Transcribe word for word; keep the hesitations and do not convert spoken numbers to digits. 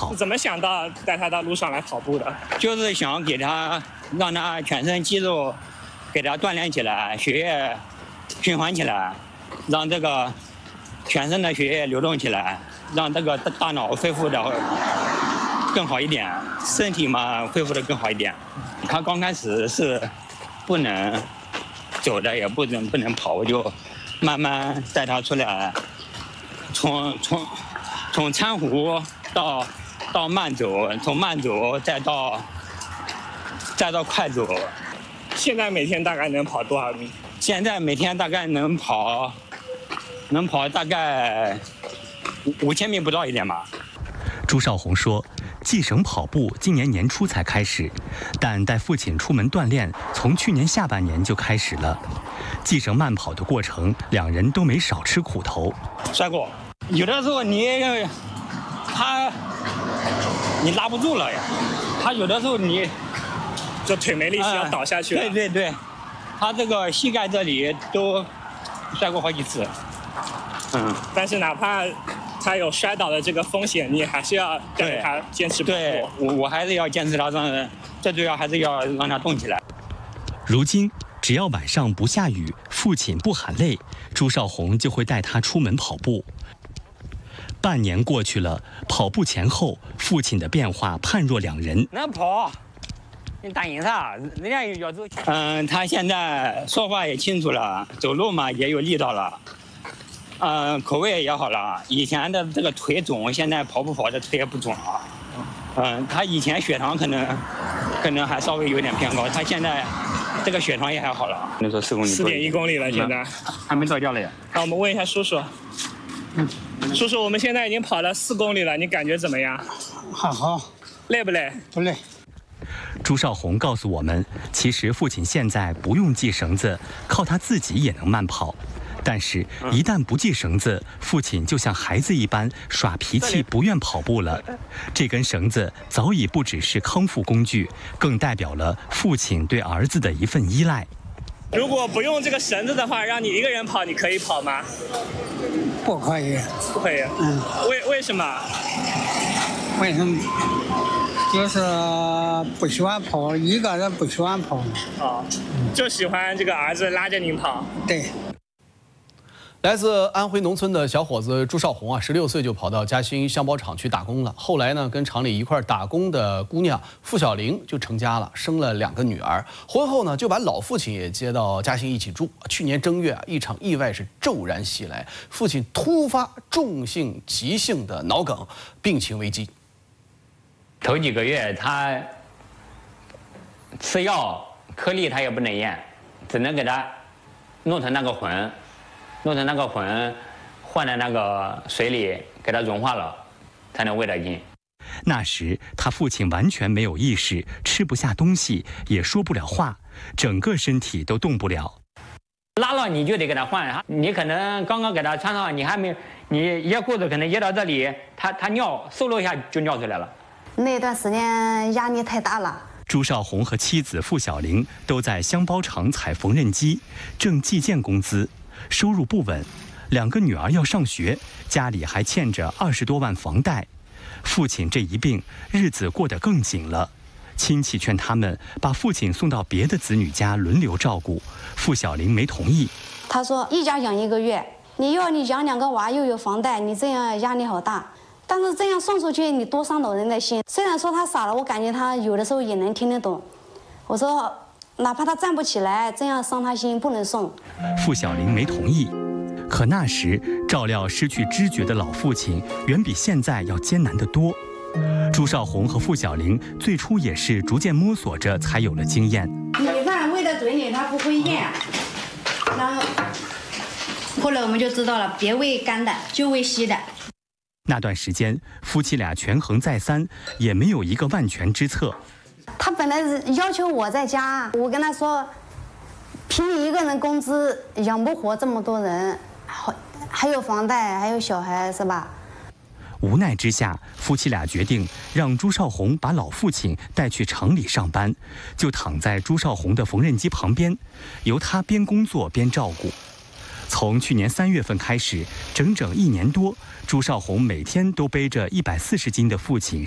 跑。 怎么想到带他到路上来跑步的？ 就是想给他让他全身肌肉给他锻炼起来，血液循环起来，让这个全身的血液流动起来，让这个大脑恢复的更好一点，身体嘛恢复的更好一点。他刚开始是不能走的，也不能不能跑，我就慢慢带他出来，从从从搀扶到到慢走，从慢走再到再到快走。 现在每天大概能跑多少米？ 现在每天大概能跑，能跑大概五千米不到一点吧。 朱少红说，系绳跑步今年年初才开始，但带父亲出门锻炼，从去年下半年就开始了。系绳慢跑的过程，两人都没少吃苦头。 摔过，有的时候你他你拉不住了呀，他有的时候你就腿没力气要倒下去了。 对对对，他这个膝盖这里都摔过好几次。嗯， 但是哪怕他有摔倒的这个风险，你还是要带着他坚持跑步。 对，我我还是要坚持他，让最主要还是要让他动起来。 如今，只要晚上不下雨，父亲不喊累，朱少红就会带他出门跑步。半年过去了，跑步前后，父亲的变化判若两人。 能跑，你答应啥？人家要走。嗯，他现在说话也清楚了，走路嘛也有力道了。嗯，口味也好了。以前的这个腿肿，现在跑不跑的腿也不肿了。嗯，他以前血糖可能可能还稍微有点偏高，他现在这个血糖也还好了。那说四公里， 四点一公里了，现在还没到家里。 那我们问一下叔叔，嗯，叔叔，我们现在已经跑了四公里了，你感觉怎么样？ 还好。 累不累？ 不累。 朱少红告诉我们，其实父亲现在不用系绳子，靠他自己也能慢跑。但是，一旦不系绳子，父亲就像孩子一般耍脾气，不愿跑步了。这根绳子早已不只是康复工具，更代表了父亲对儿子的一份依赖。 如果不用这个绳子的话，让你一个人跑，你可以跑吗？ 不可以。 不可以。嗯。为为什么？ 为什么？就是不喜欢跑，一个人不喜欢跑。 哦，就喜欢这个儿子拉着您跑。 对。 来自安徽农村的小伙子朱少红啊，十六岁就跑到嘉兴箱包厂去打工了。后来呢，跟厂里一块打工的姑娘付小玲就成家了，生了两个女儿。婚后呢，就把老父亲也接到嘉兴一起住。去年正月啊，一场意外是骤然袭来，父亲突发重性急性的脑梗，病情危机。 头几个月他吃药颗粒他也不能咽，只能给他弄成那个混。弄成那个混，换在那个水里给它融化了，才能喂它进。 那时他父亲完全没有意识，吃不下东西，也说不了话，整个身体都动不了。 拉了你就得给他换，你可能刚刚给他穿上，你还没，你掖裤子可能掖到这里，他他尿嗖了一下就尿出来了。 那段时间压力太大了。 朱少红和妻子付小玲都在箱包厂踩缝纫机，挣计件工资。收入不稳，两个女儿要上学，家里还欠着二十多万房贷。父亲这一病，日子过得更紧了。亲戚劝他们把父亲送到别的子女家轮流照顾，付小玲没同意。 他说一家养一个月，你要你养两个娃又有房贷，你这样压力好大。但是这样送出去，你多伤老人的心。虽然说他傻了，我感觉他有的时候也能听得懂。我说。哪怕他站不起来，这样伤他心，不能送。 付小玲没同意，可那时照料失去知觉的老父亲，远比现在要艰难得多。朱少红和付小玲最初也是逐渐摸索着，才有了经验。 米饭喂到嘴里，他不会咽，然后后来我们就知道了，别喂干的，就喂稀的。 那段时间，夫妻俩权衡再三，也没有一个万全之策。 他本来是要求我在家，我跟他说，凭你一个人工资养不活这么多人，还还有房贷，还有小孩，是吧？ 无奈之下，夫妻俩决定让朱少红把老父亲带去厂里上班，就躺在朱少红的缝纫机旁边，由他边工作边照顾。从去年三月份开始，整整一年多，朱少红每天都背着一百四十斤的父亲